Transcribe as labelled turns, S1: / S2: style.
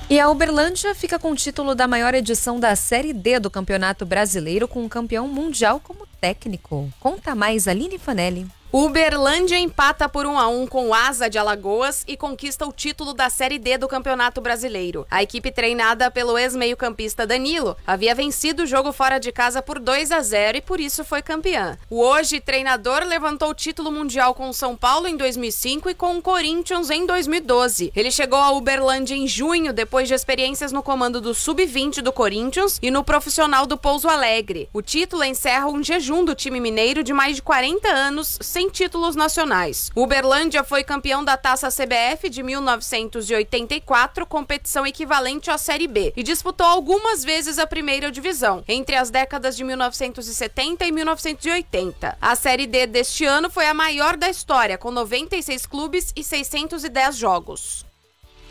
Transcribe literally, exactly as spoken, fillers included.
S1: E a Uberlândia fica com o título da maior edição da Série D do Campeonato Brasileiro, com um campeão mundial como técnico. Conta mais, Aline Fanelli.
S2: Uberlândia empata por um a um com o Asa de Alagoas e conquista o título da Série D do Campeonato Brasileiro. A equipe treinada pelo ex-meio-campista Danilo havia vencido o jogo fora de casa por dois a zero e por isso foi campeã. O hoje treinador levantou o título mundial com o São Paulo em dois mil e cinco e com o Corinthians em dois mil e doze. Ele chegou a Uberlândia em junho depois de experiências no comando do sub vinte do Corinthians e no profissional do Pouso Alegre. O título encerra um jejum do time mineiro de mais de quarenta anos sem títulos nacionais. Uberlândia foi campeão da Taça C B F de mil novecentos e oitenta e quatro, competição equivalente à Série B, e disputou algumas vezes a primeira divisão, entre as décadas de mil novecentos e setenta e mil novecentos e oitenta. A Série D deste ano foi a maior da história, com noventa e seis clubes e seiscentos e dez jogos.